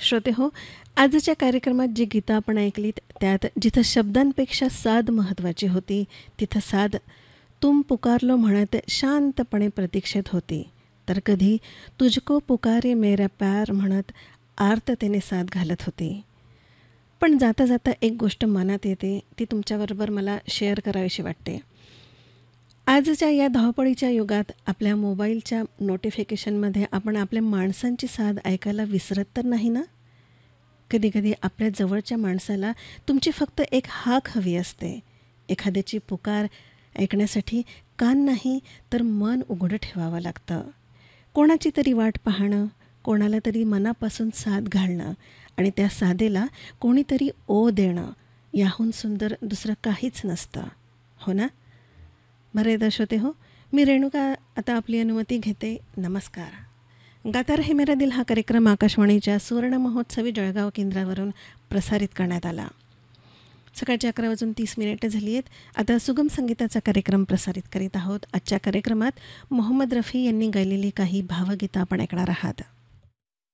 श्रोते हो, आजच्या कार्यक्रमात जी गीतं आपण ऐकलीत त्यात जिथं शब्दांपेक्षा साद महत्त्वाची होती, तिथं साद तुम पुकारलो म्हणत शांतपणे प्रतीक्षेत होती, तर कधी तुझको पुकारे मेरा प्यार म्हणत आर्ततेने साद घालत होती. पण जाता जाता एक गोष्ट मनात येते, ती तुमच्याबरोबर मला शेअर करावीशी वाटते. आजच्या या धावपळीच्या युगात आपल्या मोबाईलच्या नोटिफिकेशनमध्ये आपण आपल्या माणसांची साद ऐकायला विसरत तर नाही ना? कधीकधी आपल्या जवळच्या माणसाला तुमची फक्त एक हाक हवी असते. एखाद्याची पुकार ऐकण्यासाठी कान नाही तर मन उघडं ठेवावं लागतं. कोणाची तरी वाट पाहणं, कोणाला तरी मनापासून साद घालणं आणि त्या सादेला कोणीतरी ओ देणं, याहून सुंदर दुसरं काहीच नसतं, हो ना? बरं श्रोते हो, मी रेणुका आता आपली अनुमती घेते. नमस्कार. गाता रहे मेरा दिल हा कार्यक्रम आकाशवाणीच्या सुवर्ण महोत्सवी जळगाव केंद्रावरून प्रसारित करण्यात आला. सकाळची 11:30 झाली आहेत. आता सुगम संगीताचा कार्यक्रम प्रसारित करीत आहोत. आजच्या कार्यक्रमात मोहम्मद रफी यांनी गायलेली काही भावगीतं आपण ऐकणार आहात.